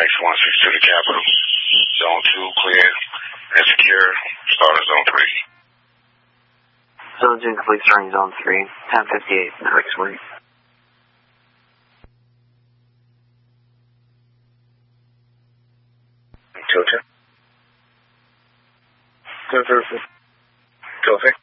Phoenix 162 to Capital. Zone 2 clear and secure. Start at Zone 3. Zone 2 complete, starting Zone 3. 10:58, next week. Tilted. Tilted.